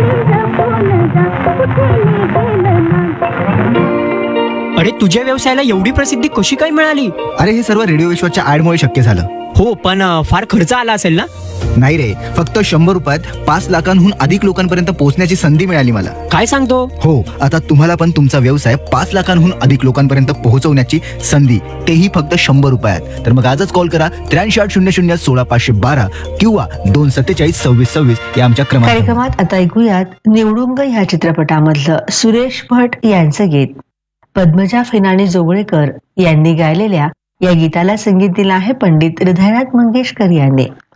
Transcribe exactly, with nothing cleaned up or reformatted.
अरे तुझ्या व्यवसायाला एवढी प्रसिद्धी कशी काय मिळाली? अरे हे सर्व रेडिओ विश्वाच्या ऍडमुळे शक्य झालं. हो, पण अ, फार खर्च आला असेल ना? नाही रे, फक्त शंभर रुपयात पाच लाखांहून अधिक लोकांपर्यंत पोहोचण्याची संधी मिळाली मला. काय सांगतो? हो, आता तुम्हाला पण तुमचा व्यवसाय पाच लाखांहून अधिक लोकांपर्यंत पोहोचवण्याची संधी, तेही फक्त शंभर रुपयात. तर मग आजच कॉल करा त्र्याऐंशी आठ शून्य शून्य सोळा पाचशे बारा किंवा दोन सत्तेचाळीस सव्वीस सव्वीस या आमच्या क्रमांक. कार्यक्रमात आता ऐकूयात निवडुंग ह्या चित्रपटामधलं सुरेश भट यांचं गीत. पद्मजा फेनानी जोगळेकर यांनी गायलेल्या या गीताला संगीत दिलं आहे पंडित हृदयनाथ मंगेशकर यांनी.